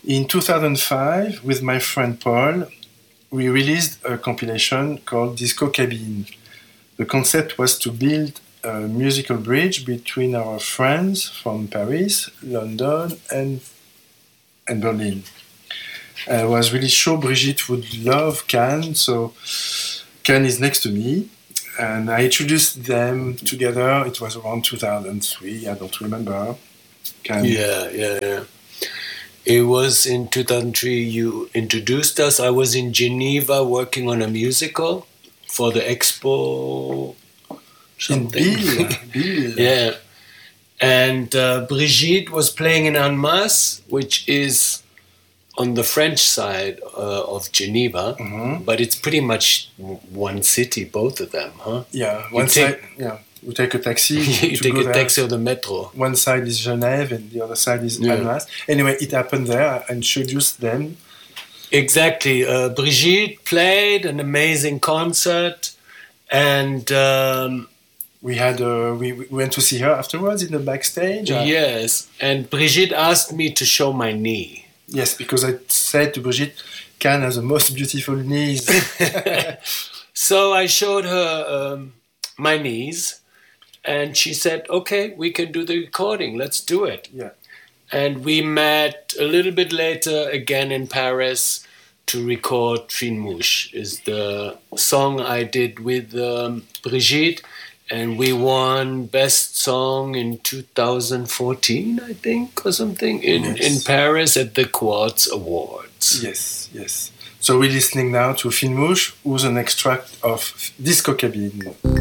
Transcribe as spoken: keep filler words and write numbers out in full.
In two thousand five, with my friend Paul, we released a compilation called Disco Cabine. The concept was to build a musical bridge between our friends from Paris, London, and, and Berlin. I was really sure Brigitte would love Cannes, so Cannes is next to me. And I introduced them together. It was around two thousand three, I don't remember. Cannes. Yeah, yeah, yeah. It was in two thousand three you introduced us. I was in Geneva working on a musical for the Expo something. In Bill. Bill. Yeah. And uh, Brigitte was playing in En Masse, which is on the French side uh, of Geneva, Mm-hmm. but it's pretty much one city, both of them, huh? Yeah, one You side, take- yeah. We take a taxi. you to take go a there. taxi or the metro. One side is Genève and the other side is Yeah. Annemasse. Anyway, it happened there. I introduced them. Exactly. Uh, Brigitte played an amazing concert, and um, We had uh, we, we went to see her afterwards in the backstage. Uh, yes, and Brigitte asked me to show my knee. Yes, because I said to Brigitte, Cannes has the most beautiful knees. So I showed her um, my knees, and she said, "Okay, we can do the recording. Let's do it." Yeah. And we met a little bit later again in Paris to record Fine Mouche, is the song I did with um, Brigitte, and we won Best Song in two thousand fourteen, I think, or something, in, Yes. in Paris at the Quartz Awards. Yes, yes. So we're listening now to Fine Mouche, who's an extract of Disco Cabine.